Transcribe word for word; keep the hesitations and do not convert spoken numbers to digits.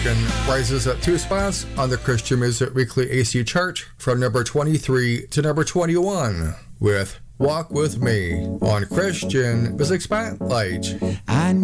Broken rises up two spots on the Christian Music Weekly A C chart from number twenty-three to number twenty-one with Walk With Me on Christian Music Spotlight. I